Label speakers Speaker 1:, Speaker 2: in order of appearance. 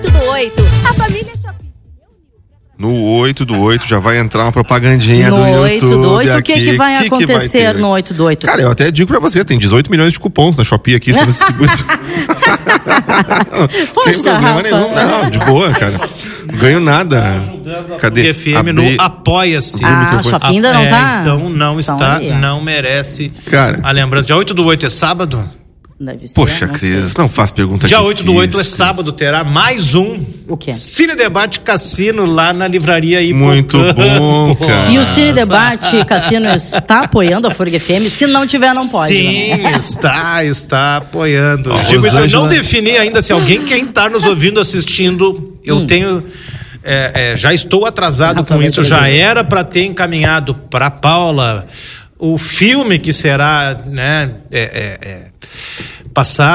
Speaker 1: 8 do 8. A família Shopee.
Speaker 2: No 8 do 8 já vai entrar uma propagandinha do YouTube.
Speaker 3: No 8 do 8,
Speaker 2: aqui.
Speaker 3: o que vai acontecer
Speaker 2: vai ter?
Speaker 3: no 8 do 8?
Speaker 2: Cara, eu até digo pra vocês, tem 18 milhões de cupons na Shopee aqui. Não tem problema nenhum. Não, de boa, cara. Não ganho nada. Cadê?
Speaker 4: FM no Apoia-se.
Speaker 3: Ah, a Shopee ainda não tá?
Speaker 4: Então não está, não merece.
Speaker 2: Cara.
Speaker 4: A lembrança, dia 8 do 8 é sábado?
Speaker 3: Deve ser,
Speaker 2: Poxa, Cris, não faz pergunta
Speaker 4: dia
Speaker 2: difícil.
Speaker 4: Dia 8 do 8 é sábado, terá mais um.
Speaker 3: O quê?
Speaker 4: Cine Debate Cassino lá na livraria Hipocampo.
Speaker 2: Muito bom, cara.
Speaker 3: E o Cine Debate Cassino está apoiando a FURG FM? Se não tiver, não pode.
Speaker 4: Sim,
Speaker 3: né?
Speaker 4: está apoiando.
Speaker 2: Rosângela...
Speaker 4: Eu não defini ainda se alguém quer estar nos ouvindo, assistindo. Eu tenho... já estou atrasado com isso. Já era para ter encaminhado para Paula o filme que será, né, passado